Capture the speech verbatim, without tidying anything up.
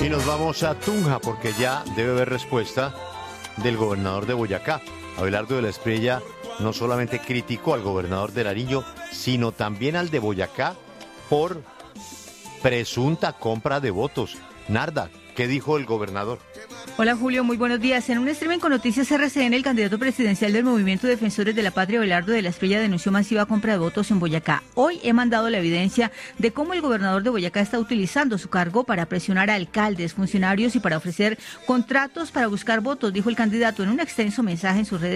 Y nos vamos a Tunja porque ya debe haber respuesta del gobernador de Boyacá. Abelardo de la Espriella no solamente criticó al gobernador de Nariño, sino también al de Boyacá por presunta compra de votos. Narda, ¿qué dijo el gobernador? Hola Julio, muy buenos días. En un streaming con Noticias R C N, el candidato presidencial del Movimiento Defensores de la Patria, Abelardo de la Espriella, denunció masiva compra de votos en Boyacá. Hoy he mandado la evidencia de cómo el gobernador de Boyacá está utilizando su cargo para presionar a alcaldes, funcionarios y para ofrecer contratos para buscar votos, dijo el candidato en un extenso mensaje en sus redes.